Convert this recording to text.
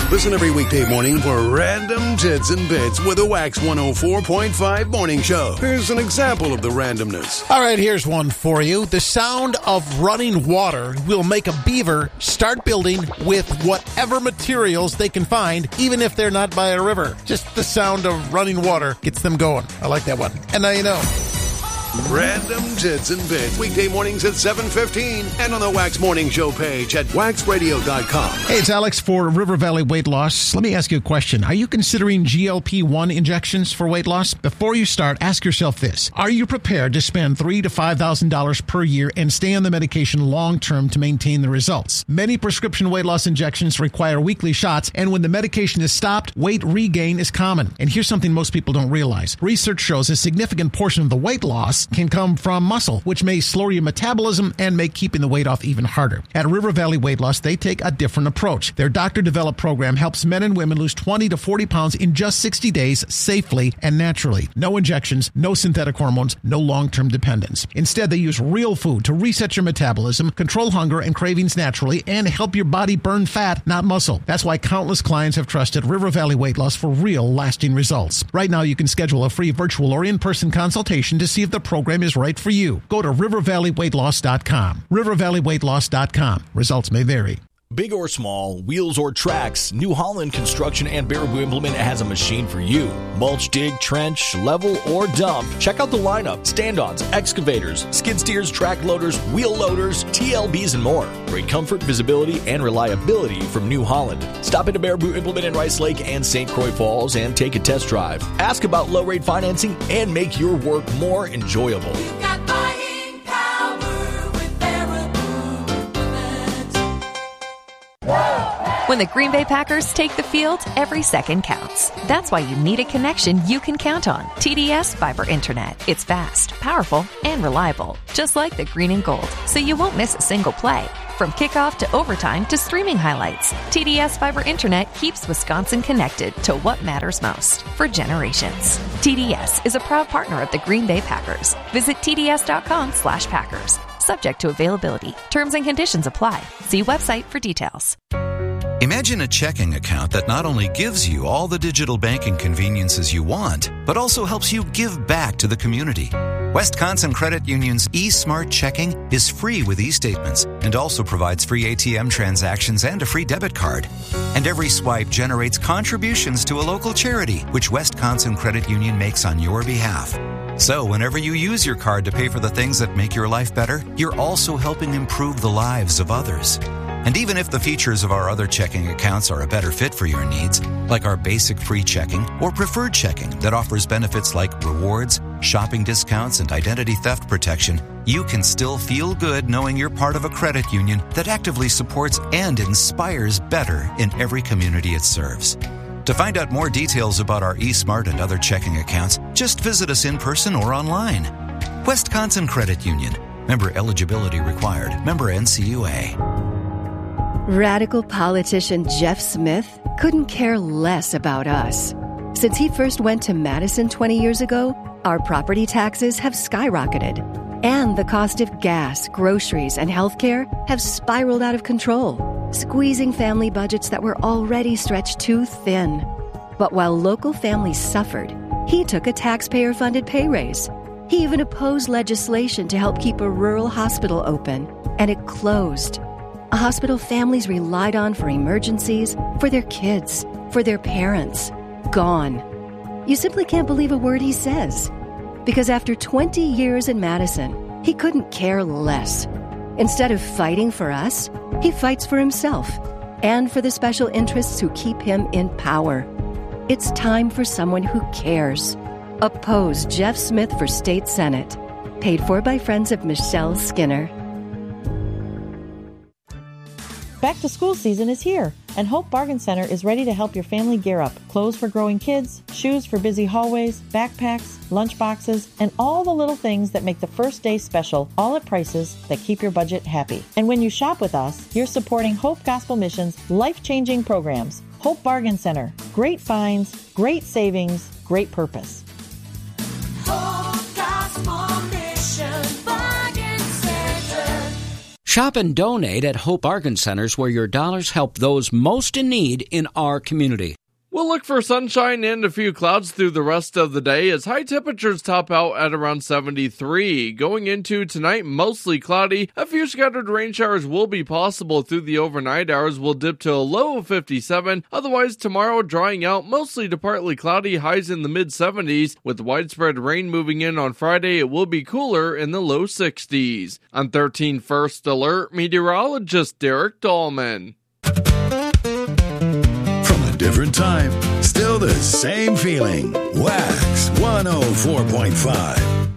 Listen every weekday morning for Random Tits and Bits with the Wax 104.5 Morning Show. Here's an example of the randomness. All right, here's one for you. The sound of running water will make a beaver start building with whatever materials they can find, even if they're not by a river. Just the sound of running water gets them going. I like that one. And now you know. Random Tits and Bits, weekday mornings at 7:15 and on the Wax Morning Show page at waxradio.com. Hey, it's Alex for River Valley Weight Loss. Let me ask you a question. Are you considering GLP-1 injections for weight loss? Before you start, ask yourself this. Are you prepared to spend $3,000 to $5,000 per year and stay on the medication long-term to maintain the results? Many prescription weight loss injections require weekly shots, and when the medication is stopped, weight regain is common. And here's something most people don't realize. Research shows a significant portion of the weight loss can come from muscle, which may slow your metabolism and make keeping the weight off even harder. At River Valley Weight Loss, they take a different approach. Their doctor-developed program helps men and women lose 20 to 40 pounds in just 60 days safely and naturally. No injections, no synthetic hormones, no long-term dependence. Instead, they use real food to reset your metabolism, control hunger and cravings naturally, and help your body burn fat, not muscle. That's why countless clients have trusted River Valley Weight Loss for real, lasting results. Right now, you can schedule a free virtual or in-person consultation to see if the program is right for you. Go to rivervalleyweightloss.com. rivervalleyweightloss.com. Results may vary. Big or small, wheels or tracks, New Holland Construction and Baraboo Implement has a machine for you. Mulch, dig, trench, level, or dump. Check out the lineup. Stand-ons, excavators, skid steers, track loaders, wheel loaders, TLBs, and more. Great comfort, visibility, and reliability from New Holland. Stop into Baraboo Implement in Rice Lake and St. Croix Falls and take a test drive. Ask about low-rate financing and make your work more enjoyable. We've got buying power with Baraboo Implement. When the Green Bay Packers take the field, every second counts. That's why you need a connection you can count on. TDS Fiber Internet. It's fast, powerful, and reliable, just like the green and gold, so you won't miss a single play. From kickoff to overtime to streaming highlights, TDS Fiber Internet keeps Wisconsin connected to what matters most for generations. TDS is a proud partner of the Green Bay Packers. Visit tds.com/Packers. Subject to availability. Terms and conditions apply. See website for details. Imagine a checking account that not only gives you all the digital banking conveniences you want, but also helps you give back to the community. Wisconsin Credit Union's eSmart Checking is free with e-statements and also provides free ATM transactions and a free debit card. And every swipe generates contributions to a local charity, which Wisconsin Credit Union makes on your behalf. So whenever you use your card to pay for the things that make your life better, you're also helping improve the lives of others. And even if the features of our other checking accounts are a better fit for your needs, like our basic free checking or preferred checking that offers benefits like rewards, shopping discounts, and identity theft protection, you can still feel good knowing you're part of a credit union that actively supports and inspires better in every community it serves. To find out more details about our eSmart and other checking accounts, just visit us in person or online. Wisconsin Credit Union. Member eligibility required. Member NCUA. Radical politician Jeff Smith couldn't care less about us. Since he first went to Madison 20 years ago, our property taxes have skyrocketed, and the cost of gas, groceries, and healthcare have spiraled out of control, squeezing family budgets that were already stretched too thin. But while local families suffered, he took a taxpayer-funded pay raise. He even opposed legislation to help keep a rural hospital open, and it closed. A hospital families relied on for emergencies, for their kids, for their parents. Gone. You simply can't believe a word he says. Because after 20 years in Madison, he couldn't care less. Instead of fighting for us, he fights for himself and for the special interests who keep him in power. It's time for someone who cares. Oppose Jeff Smith for State Senate. Paid for by friends of Michelle Skinner. Back to school season is here, and Hope Bargain Center is ready to help your family gear up. Clothes for growing kids, shoes for busy hallways, backpacks, lunch boxes, and all the little things that make the first day special, all at prices that keep your budget happy. And when you shop with us, you're supporting Hope Gospel Mission's life-changing programs. Hope Bargain Center. Great finds, great savings, great purpose. Hope Gospel Mission Bargain Center. Shop and donate at Hope Bargain Centers, where your dollars help those most in need in our community. We'll look for sunshine and a few clouds through the rest of the day as high temperatures top out at around 73. Going into tonight, mostly cloudy. A few scattered rain showers will be possible through the overnight hours. Will dip to a low of 57. Otherwise, tomorrow drying out, mostly to partly cloudy, highs in the mid-70s. With widespread rain moving in on Friday, it will be cooler in the low 60s. On 13 First Alert, meteorologist Derek Dahlman. Different time, still the same feeling. Wax 104.5.